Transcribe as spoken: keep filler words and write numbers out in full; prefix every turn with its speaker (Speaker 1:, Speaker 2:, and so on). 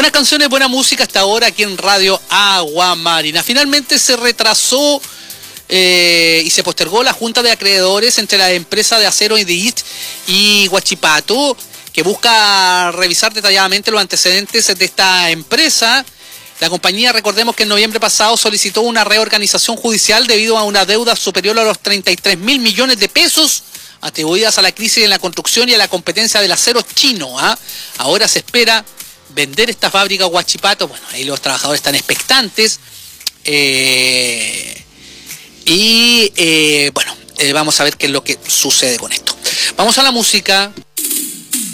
Speaker 1: Buenas canciones, buena música hasta ahora aquí en Radio Agua Marina. Finalmente se retrasó eh, y se postergó la junta de acreedores entre la empresa de acero Edit y Huachipato, que busca revisar detalladamente los antecedentes de esta empresa. La compañía, recordemos que en noviembre pasado solicitó una reorganización judicial debido a una deuda superior a los treinta y tres mil millones de pesos atribuidas a la crisis en la construcción y a la competencia del acero chino. ¿eh? Ahora se espera vender esta fábrica a Huachipato. Bueno, ahí los trabajadores están expectantes. Eh, y eh, bueno, eh, vamos a ver qué es lo que sucede con esto. Vamos a la música.